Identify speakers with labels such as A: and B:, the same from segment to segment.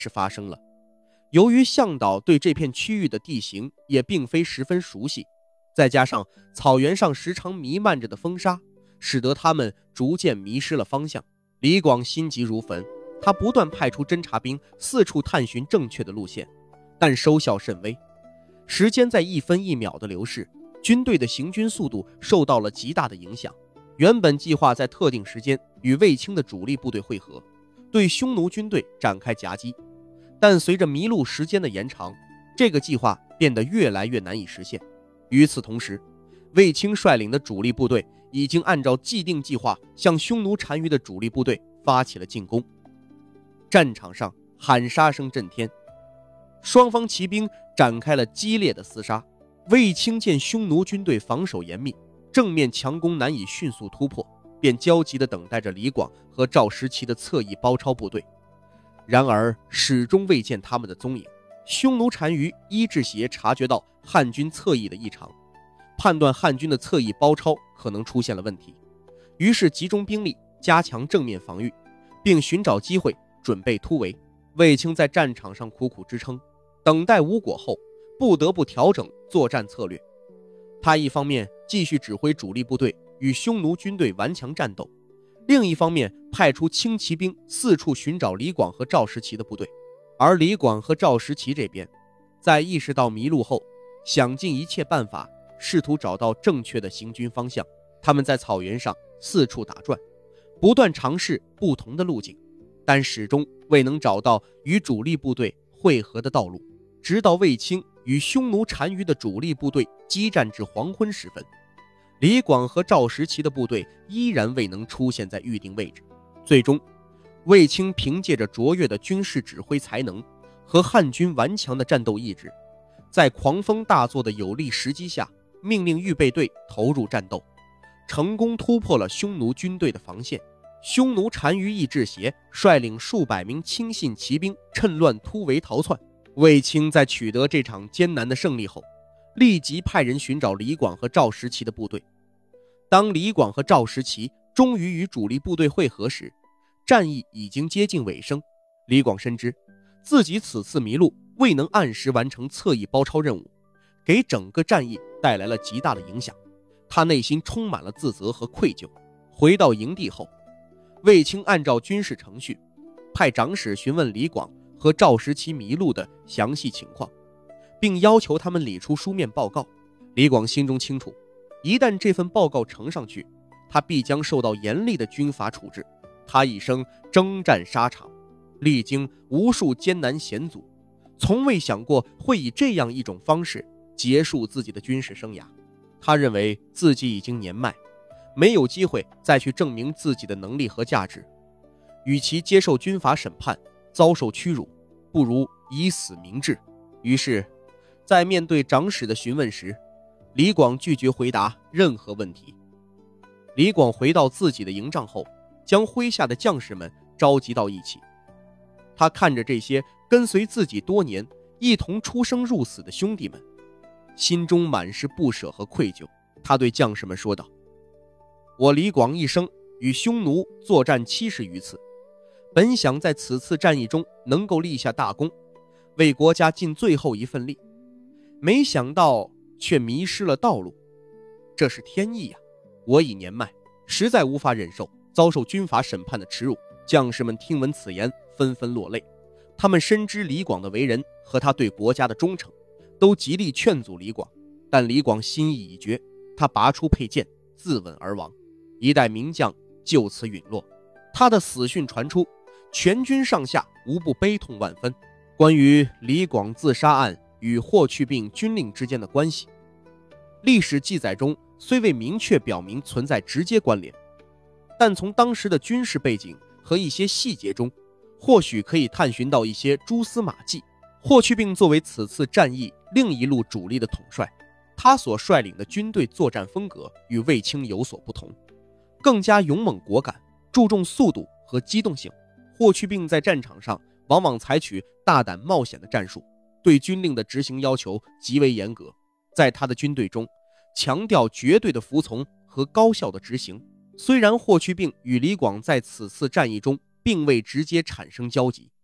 A: 是发生了。由于向导对这片区域的地形也并非十分熟悉，再加上草原上时常弥漫着的风沙，使得他们逐渐迷失了方向。李广心急如焚，他不断派出侦察兵四处探寻正确的路线，但收效甚微。时间在一分一秒的流逝，军队的行军速度受到了极大的影响。原本计划在特定时间与卫青的主力部队会合，对匈奴军队展开夹击，但随着迷路时间的延长，这个计划变得越来越难以实现。与此同时，卫青率领的主力部队已经按照既定计划向匈奴单于的主力部队发起了进攻。战场上喊杀声震天，双方骑兵展开了激烈的厮杀。卫青见匈奴军队防守严密，正面强攻难以迅速突破，便焦急地等待着李广和赵石奇的侧翼包抄部队。然而始终未见他们的踪影。匈奴单于伊稚邪察觉到汉军侧翼的异常，判断汉军的侧翼包抄可能出现了问题，于是集中兵力加强正面防御，并寻找机会准备突围。卫青在战场上苦苦支撑，等待无果后，不得不调整作战策略。他一方面继续指挥主力部队与匈奴军队顽强战斗，另一方面派出轻骑兵四处寻找李广和赵石奇的部队。而李广和赵石奇这边，在意识到迷路后，想尽一切办法试图找到正确的行军方向。他们在草原上四处打转，不断尝试不同的路径，但始终未能找到与主力部队会合的道路。直到卫青与匈奴单于的主力部队激战至黄昏时分，李广和赵石奇的部队依然未能出现在预定位置。最终，卫青凭借着卓越的军事指挥才能和汉军顽强的战斗意志，在狂风大作的有利时机下，命令预备队投入战斗，成功突破了匈奴军队的防线。匈奴单于伊稚邪率领数百名亲信骑兵趁乱突围逃窜。卫青在取得这场艰难的胜利后，立即派人寻找李广和赵石奇的部队。当李广和赵石奇终于与主力部队会合时，战役已经接近尾声。李广深知自己此次迷路，未能按时完成侧翼包抄任务，给整个战役带来了极大的影响。他内心充满了自责和愧疚。回到营地后，卫青按照军事程序，派长史询问李广和赵石奇迷路的详细情况，并要求他们理出书面报告。李广心中清楚，一旦这份报告呈上去，他必将受到严厉的军法处置。他一生征战沙场，历经无数艰难险阻，从未想过会以这样一种方式结束自己的军事生涯。他认为自己已经年迈，没有机会再去证明自己的能力和价值，与其接受军法审判遭受屈辱，不如以死明志。于是在面对长史的询问时，李广拒绝回答任何问题。李广回到自己的营帐后，将麾下的将士们召集到一起。他看着这些跟随自己多年、一同出生入死的兄弟们，心中满是不舍和愧疚。他对将士们说道：我李广一生与匈奴作战70余次，本想在此次战役中能够立下大功，为国家尽最后一份力，没想到却迷失了道路。这是天意啊！我已年迈，实在无法忍受遭受军法审判的耻辱。将士们听闻此言，纷纷落泪。他们深知李广的为人和他对国家的忠诚，都极力劝阻李广，但李广心意已决，他拔出佩剑，自刎而亡。一代名将就此陨落。他的死讯传出，全军上下无不悲痛万分。关于李广自杀案与霍去病军令之间的关系，历史记载中虽未明确表明存在直接关联，但从当时的军事背景和一些细节中，或许可以探寻到一些蛛丝马迹。霍去病作为此次战役另一路主力的统帅，他所率领的军队作战风格与卫青有所不同，更加勇猛果敢，注重速度和机动性。霍去病在战场上往往采取大胆冒险的战术，对军令的执行要求极为严格。在他的军队中，强调绝对的服从和高效的执行。虽然霍去病与李广在此次战役中并未直接产生交集，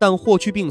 A: 但霍去病